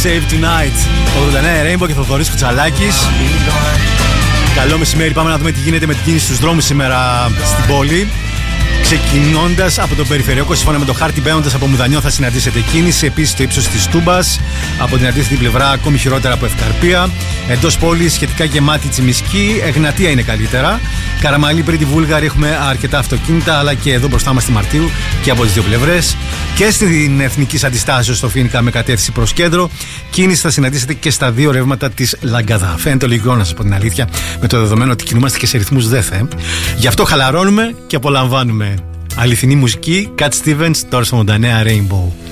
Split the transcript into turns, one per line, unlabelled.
Save Tonight. 89 Rainbow και Θοδωρής Κουτσαλάκης. Καλό μεσημέρι, πάμε να δούμε τι γίνεται με την κίνηση στους δρόμους σήμερα στην πόλη. Ξεκινώντας από τον περιφερειακό, σύμφωνα με το χάρτη, μπαίνοντας από Μουδανιό θα συναντήσετε κίνηση. Επίσης το ύψος της Τούμπας, από την αντίθετη πλευρά ακόμη χειρότερα από Ευκαρπία. Εντός πόλης σχετικά γεμάτη Τσιμισκή, Εγνατία είναι καλύτερα. Καραμαλή πριν τη Βούλγαρη έχουμε αρκετά αυτοκίνητα, αλλά και εδώ μπροστά μας στη Μαρτίου και από τις δύο πλευρές. Και στην Εθνικής Αντιστάσεως στο Φοίνικα με κατεύθυνση προς κέντρο. Κίνηση θα συναντήσετε και στα δύο ρεύματα της Λαγκαδά. Φαίνεται λογικό, να σας πω την αλήθεια, με το δεδομένο ότι κινούμαστε και σε ρυθμούς δέθε. Γι' αυτό χαλαρώνουμε και απολαμβάνουμε αληθινή μουσική. Cat Stevens, τώρα στο Μοντανέα Rainbow.